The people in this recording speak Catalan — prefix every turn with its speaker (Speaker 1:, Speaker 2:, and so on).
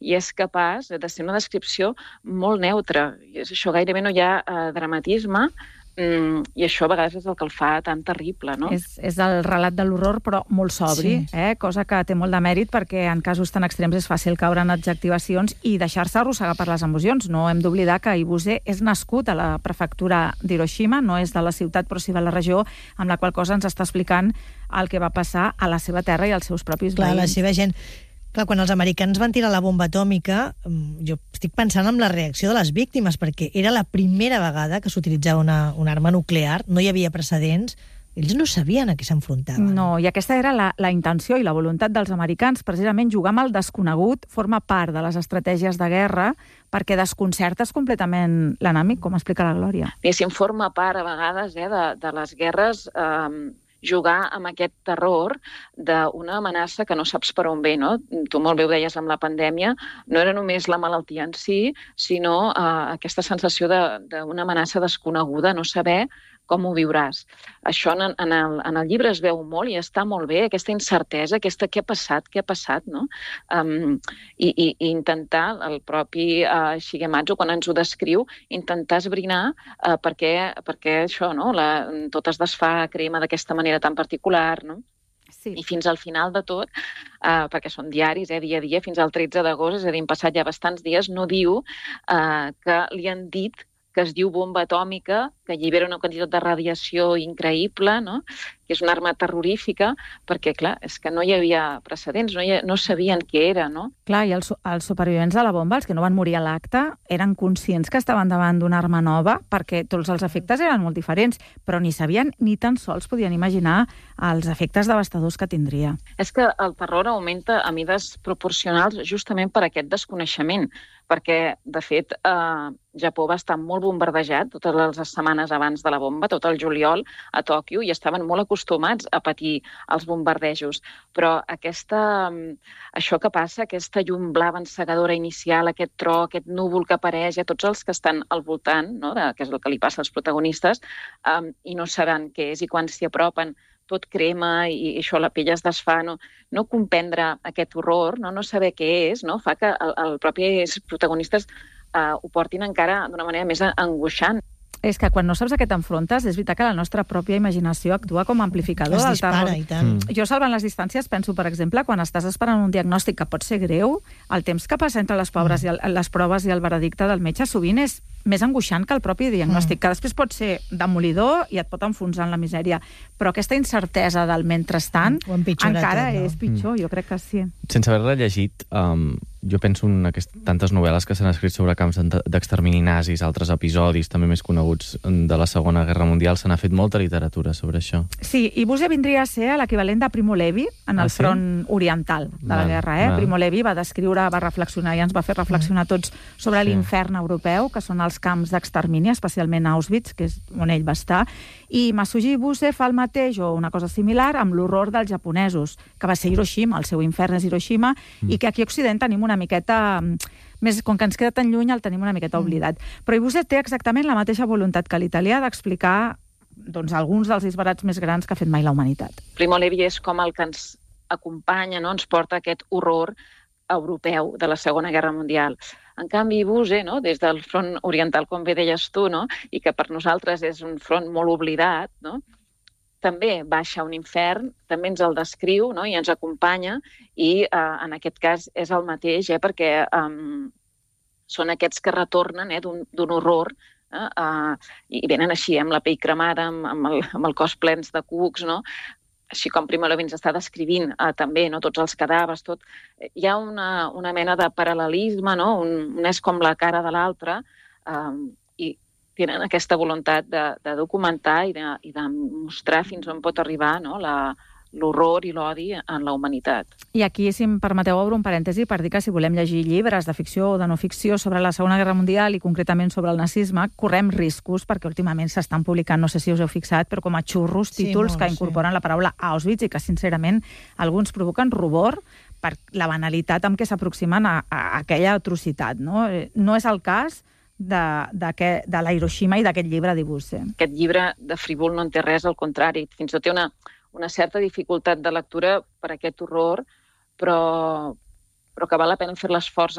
Speaker 1: i és capaç de ser una descripció molt neutra. I és això, gairebé no hi ha dramatisme, i això a vegades és el que el fa tan terrible, no?
Speaker 2: És el relat de l'horror, però molt sobri, cosa que té molt de mèrit perquè en casos tan extrems és fàcil caure en adjectivacions i deixar-se arrossegar per les emocions. No hem d'oblidar que Ibuse és nascut a la prefectura d'Hiroshima, no és de la ciutat però sí de la regió, amb la qual cosa ens està explicant el que va passar a la seva terra i als seus propis veïns.
Speaker 3: Clar, la seva gent. Clar, quan els americans van tirar la bomba atòmica, jo estic pensant en la reacció de les víctimes, perquè era la primera vegada que s'utilitzava una arma nuclear, no hi havia precedents, ells no sabien a què s'enfrontaven.
Speaker 2: No, i aquesta era la intenció i la voluntat dels americans, precisament jugar amb el desconegut forma part de les estratègies de guerra perquè desconcertes completament l'enemic, com explica la Glòria.
Speaker 1: Diguéssim, forma part a vegades de les guerres jugar amb aquest terror d'una amenaça que no saps per on ve, no? Tu molt bé ho deies amb la pandèmia, no era només la malaltia en si, sinó aquesta sensació d'una amenaça desconeguda, no saber com ho viuràs. Això en el llibre es veu molt i està molt bé, aquesta incertesa, què ha passat, no? I intentar, el propi Shigematsu, quan ens ho descriu, intentar esbrinar perquè això, no? Tot es desfà, crema d'aquesta manera tan particular, no?
Speaker 2: Sí.
Speaker 1: I fins al final de tot, perquè són diaris, dia a dia, fins al 13 d'agost, és a dir, han passat ja bastants dies, no diu que li han dit que es diu bomba atòmica, que allibera una quantitat de radiació increïble, no? Que és una arma terrorífica, perquè, clar, és que no hi havia precedents, no sabien què era, no?
Speaker 2: Clar, i els supervivents de la bomba, els que no van morir a l'acte, eren conscients que estaven davant d'una arma nova, perquè tots els efectes eren molt diferents, però ni sabien ni tan sols podien imaginar els efectes devastadors que tindria.
Speaker 1: És que el terror augmenta a mides proporcionals justament per aquest desconeixement, perquè, de fet, Japó va estar molt bombardejat totes les setmanes abans de la bomba, tot el juliol a Tòquio, i estaven molt acostumats a patir els bombardejos. Però això que passa, aquesta llum blava encegadora inicial, aquest tro, aquest núvol que apareix a tots els que estan al voltant, no? Que és el que li passa als protagonistes, i no saben què és, i quan s'hi apropen tot crema i això, la pell es desfà, no comprendre aquest horror, no saber què és, no? Fa que els propis protagonistes ho portin encara d'una manera més angoixant.
Speaker 2: És que quan no saps a què t'enfrontes, és veritat que la nostra pròpia imaginació actua com a amplificador del terror.
Speaker 3: I tant.
Speaker 2: Jo, salvant les distàncies, penso, per exemple, quan estàs esperant un diagnòstic que pot ser greu, el temps que passa entre les proves i el veredicte del metge sovint és més angoixant que el propi diagnòstic, que després pot ser demolidor i et pot enfonsar en la misèria, però aquesta incertesa del mentrestant encara és pitjor, jo crec que sí.
Speaker 4: Sense haver-la llegit, jo penso en tantes novel·les que s'han escrit sobre camps d'extermini nazis, altres episodis també més coneguts de la Segona Guerra Mundial, se n'ha fet molta literatura sobre això.
Speaker 2: Sí, Ibuse vindria a ser l'equivalent de Primo Levi en el front oriental de la guerra. Primo Levi va descriure, va reflexionar i ens va fer reflexionar tots sobre l'infern europeu, que són els camps d'extermini, especialment a Auschwitz, que és on ell va estar, i Masuji Ibuse fa el mateix o una cosa similar amb l'horror dels japonesos, que va ser Hiroshima, el seu infern és Hiroshima, i que aquí a Occident tenim una miqueta més, com que ens queda tan lluny, el tenim una miqueta oblidat. Però Ibuse té exactament la mateixa voluntat que l'italià d'explicar alguns dels disbarats més grans que ha fet mai la humanitat.
Speaker 1: Primo Levi és com el que ens acompanya, ens porta aquest horror europeu de la Segona Guerra Mundial. En canvi, Ibuse, des del front oriental, com bé deies tu, i que per nosaltres és un front molt oblidat, també baixa un infern, també ens el descriu, i ens acompanya, i en aquest cas és el mateix, perquè són aquests que retornen d'un horror, i venen així, amb la pell cremada, amb el cos plens de cucs, així com Primo Levi ens està descrivint també, tots els cadàvers, tot. Hi ha una mena de paral·lelisme, un és com la cara de l'altre, i tenen aquesta voluntat de documentar i de mostrar fins on pot arribar l'horror i l'odi en la humanitat.
Speaker 2: I aquí, si em permeteu, obro un parèntesi per dir que si volem llegir llibres de ficció o de no ficció sobre la Segona Guerra Mundial i concretament sobre el nazisme, correm riscos perquè últimament s'estan publicant, no sé si us heu fixat, però com a xurros títols que incorporen la paraula Auschwitz i que, sincerament, alguns provoquen rubor per la banalitat amb què s'aproximen a aquella atrocitat. No és el cas de la Hiroshima i d'aquest llibre d'Ibuse.
Speaker 1: Aquest llibre de frívol no en té res, al contrari, fins i tot té una certa dificultat de lectura per aquest horror, però que val la pena fer l'esforç